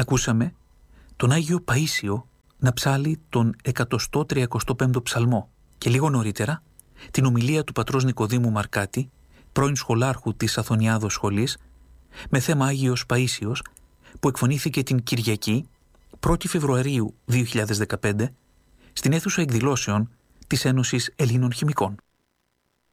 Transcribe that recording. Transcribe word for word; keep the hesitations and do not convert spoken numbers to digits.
Ακούσαμε τον Άγιο Παΐσιο να ψάλει τον εκατοστό τριακοστό πέμπτο ψαλμό και λίγο νωρίτερα την ομιλία του πατρός Νικοδήμου Μαρκάτη, πρώην σχολάρχου της Αθωνιάδος Σχολής, με θέμα Άγιος Παΐσιος, που εκφωνήθηκε την Κυριακή πρώτη Φεβρουαρίου δύο χιλιάδες δεκαπέντε στην αίθουσα εκδηλώσεων της Ένωσης Ελλήνων Χημικών.